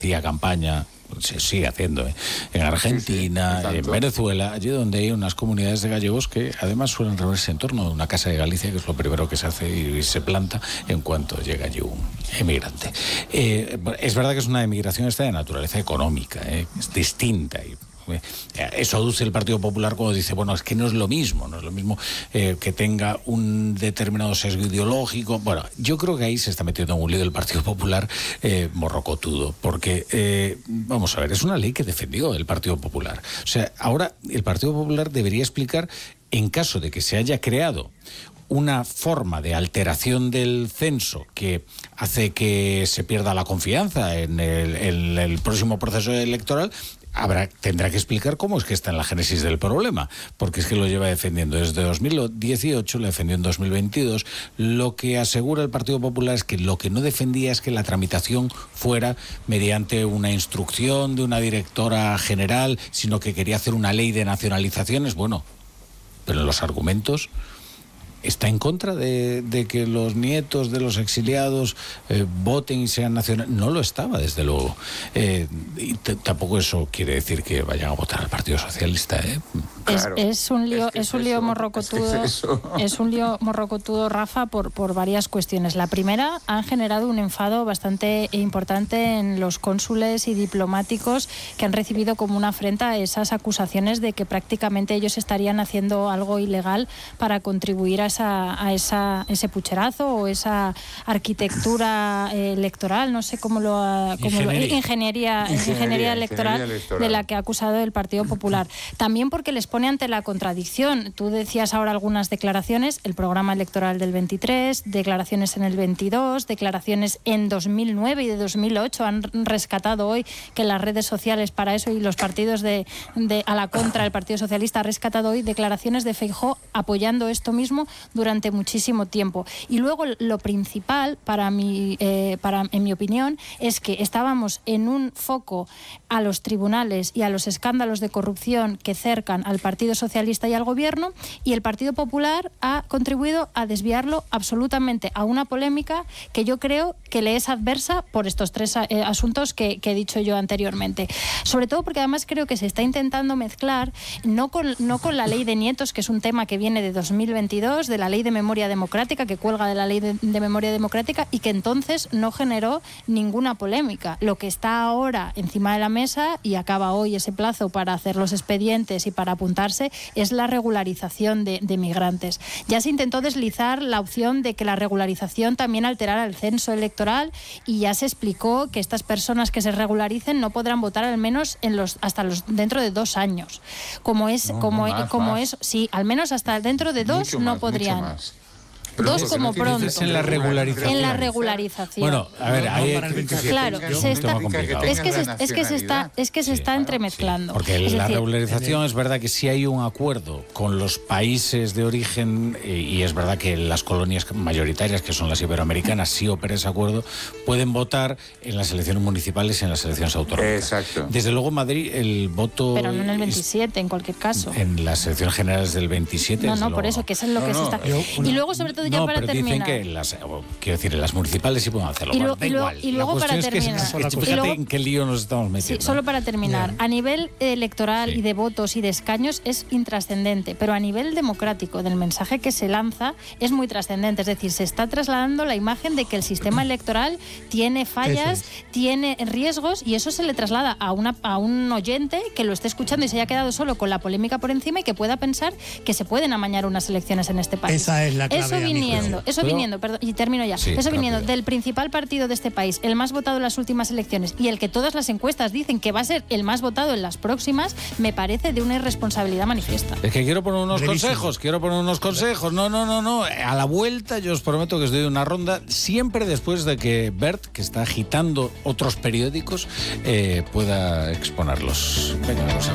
hacía campaña, se sigue haciendo, en Argentina, en Venezuela, allí donde hay unas comunidades de gallegos que además suelen reunirse en torno a una casa de Galicia, que es lo primero que se hace y se planta en cuanto llega allí un emigrante. Es verdad que es una emigración esta de naturaleza económica, es distinta y eso aduce el Partido Popular cuando dice, bueno, es que no es lo mismo que tenga un determinado sesgo ideológico. Bueno, yo creo que ahí se está metiendo en un lío el Partido Popular morrocotudo, porque, vamos a ver, es una ley que defendió el Partido Popular. O sea, ahora el Partido Popular debería explicar, en caso de que se haya creado una forma de alteración del censo que hace que se pierda la confianza en el próximo proceso electoral, tendrá que explicar cómo es que está en la génesis del problema, porque es que lo lleva defendiendo desde 2018, lo defendió en 2022. Lo que asegura el Partido Popular es que lo que no defendía es que la tramitación fuera mediante una instrucción de una directora general, sino que quería hacer una ley de nacionalizaciones. Bueno, pero en los argumentos está en contra de que los nietos de los exiliados voten y sean nacionales. No lo estaba, desde luego. Y tampoco eso quiere decir que vayan a votar al Partido Socialista. Claro. Es un lío morrocotudo. Es un lío morrocotudo, Rafa, por varias cuestiones. La primera, han generado un enfado bastante importante en los cónsules y diplomáticos que han recibido como una afrenta esas acusaciones de que prácticamente ellos estarían haciendo algo ilegal para contribuir a ese pucherazo o esa arquitectura electoral, no sé ingeniería electoral de la que ha acusado el Partido Popular. También porque les pone ante la contradicción. Tú decías ahora algunas declaraciones, el programa electoral del 23, declaraciones en el 22, declaraciones en 2009 y de 2008. Han rescatado hoy que las redes sociales para eso y los partidos a la contra del Partido Socialista ha rescatado hoy declaraciones de Feijóo apoyando esto mismo durante muchísimo tiempo. Y luego lo principal en mi opinión, es que estábamos en un foco a los tribunales y a los escándalos de corrupción que cercan al Partido Socialista y al Gobierno, y el Partido Popular ha contribuido a desviarlo absolutamente a una polémica que yo creo que le es adversa por estos tres asuntos que he dicho yo anteriormente. Sobre todo porque además creo que se está intentando mezclar, no con la ley de nietos, que es un tema que viene de 2022, de la ley de memoria democrática, que cuelga de la ley de memoria democrática y que entonces no generó ninguna polémica. Lo que está ahora encima de la mesa, y acaba hoy ese plazo para hacer los expedientes y para apuntarse, es la regularización de migrantes. Ya se intentó deslizar la opción de que la regularización también alterara el censo electoral, y ya se explicó que estas personas que se regularicen no podrán votar al menos dentro de 2 años. Sí, al menos hasta dentro de 2 no podrían. 2 como pronto. En la regularización. En la regularización. Bueno, a ver, claro, es que se está entremezclando. Porque la regularización es verdad que sí hay un acuerdo con los países de origen, y es verdad que las colonias mayoritarias, que son las iberoamericanas, sí opera ese acuerdo, pueden votar en las elecciones municipales y en las elecciones autonómicas. Exacto. Desde luego en Madrid el voto... Pero no en el 27, en cualquier caso. En las elecciones generales del 27. No, por eso, que eso es lo que se está... Y luego, sobre todo, ya para terminar... Dicen que en las municipales sí pueden hacerlo. Y luego para terminar... Fíjate en qué lío nos estamos metiendo. Sí, solo para terminar. A nivel electoral y de votos y de escaños es intrascendente, pero a nivel democrático del mensaje que se lanza es muy trascendente. Es decir, se está trasladando la imagen de que el sistema electoral tiene fallas, tiene riesgos, y eso se le traslada a un oyente que lo esté escuchando y se haya quedado solo con la polémica por encima y que pueda pensar que se pueden amañar unas elecciones en este país. Esa es la clave. Eso viniendo, y termino ya. Sí, eso viniendo del principal partido de este país, el más votado en las últimas elecciones, y el que todas las encuestas dicen que va a ser el más votado en las próximas, me parece de una irresponsabilidad manifiesta. Es que quiero poner unos consejos. No. A la vuelta yo os prometo que os doy una ronda, siempre después de que Bert, que está agitando otros periódicos, pueda exponerlos. Venga, vamos a ver.